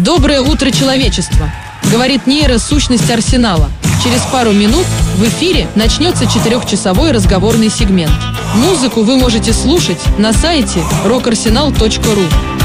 Доброе утро, человечество! Говорит нейросущность Арсенала. Через пару минут в эфире начнется 4-часовой разговорный сегмент. Музыку вы можете слушать на сайте rockarsenal.ru.